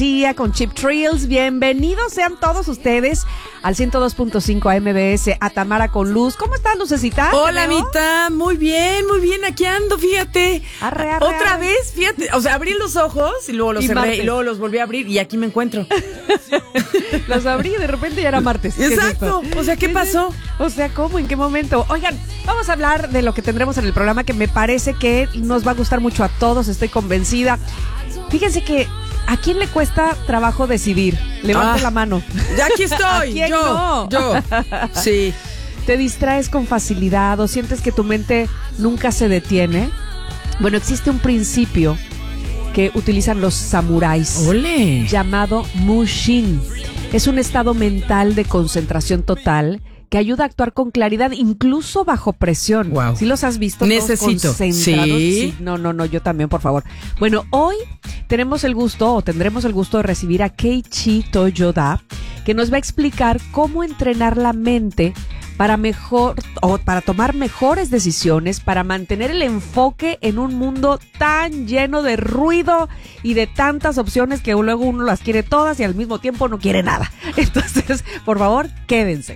García con Cheap Thrills. Bienvenidos sean todos ustedes al 102.5 MBS, a Tamara con Luz. ¿Cómo estás, Lucecita? Hola, Mita, muy bien, aquí ando, fíjate. Otra vez, fíjate, o sea, abrí los ojos y luego los cerré y luego los volví a abrir y aquí me encuentro. Los abrí y de repente ya era martes. Exacto, o sea, ¿qué pasó? O sea, ¿cómo? ¿En qué momento? Oigan, vamos a hablar de lo que tendremos en el programa, que me parece que nos va a gustar mucho a todos, estoy convencida. Fíjense que ¿a quién le cuesta trabajo decidir? Levante la mano. Ya aquí estoy. Yo. Sí. ¿Te distraes con facilidad o sientes que tu mente nunca se detiene? Bueno, existe un principio que utilizan los samuráis. ¡Ole! Llamado Mushin. Es un estado mental de concentración total que ayuda a actuar con claridad, incluso bajo presión. Wow. ¿Sí los has visto? Necesito. Sí. No, yo también, por favor. Bueno, hoy tendremos el gusto de recibir a Keiichi Toyoda, que nos va a explicar cómo entrenar la mente para tomar mejores decisiones, para mantener el enfoque en un mundo tan lleno de ruido y de tantas opciones que luego uno las quiere todas y al mismo tiempo no quiere nada. Entonces, por favor, quédense.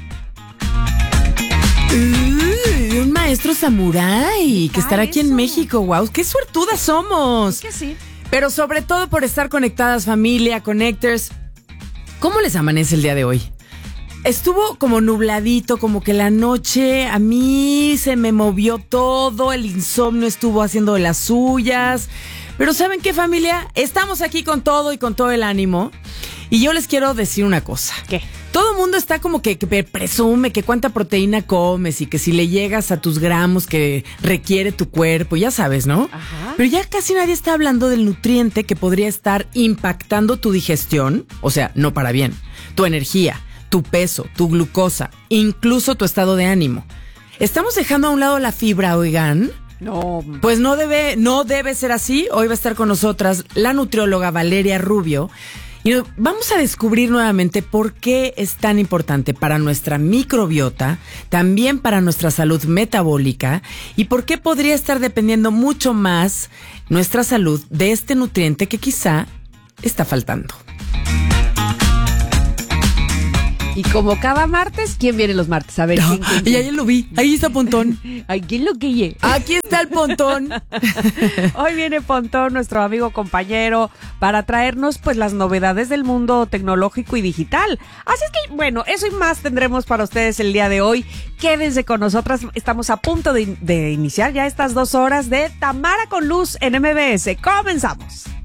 Un maestro samurái que estará aquí en México. ¡Wow! ¡Qué suertudas somos! Es que sí. Pero sobre todo por estar conectadas, familia, connectors. ¿Cómo les amanece el día de hoy? Estuvo como nubladito, como que la noche a mí se me movió todo, el insomnio estuvo haciendo de las suyas. Pero ¿saben qué, familia? Estamos aquí con todo y con todo el ánimo. Y yo les quiero decir una cosa. ¿Qué? Todo el mundo está como que presume que cuánta proteína comes y que si le llegas a tus gramos que requiere tu cuerpo, ya sabes, ¿no? Ajá. Pero ya casi nadie está hablando del nutriente que podría estar impactando tu digestión, o sea, no para bien, tu energía, tu peso, tu glucosa, incluso tu estado de ánimo. ¿Estamos dejando a un lado la fibra, oigan? No. Pues no debe ser así. Hoy va a estar con nosotras la nutrióloga Valeria Rubio. Y vamos a descubrir nuevamente por qué es tan importante para nuestra microbiota, también para nuestra salud metabólica, y por qué podría estar dependiendo mucho más nuestra salud de este nutriente que quizá está faltando. Y como cada martes, ¿quién viene los martes? A ver, ¿quién? Y ahí lo vi, ahí está Pontón. Ay, ¿quién lo guille? Aquí está el Pontón. Hoy viene Pontón, nuestro amigo compañero, para traernos pues las novedades del mundo tecnológico y digital. Así es que, bueno, eso y más tendremos para ustedes el día de hoy. Quédense con nosotras, estamos a punto de iniciar ya estas 2 horas de Tamara con Luz en MBS. ¡Comenzamos!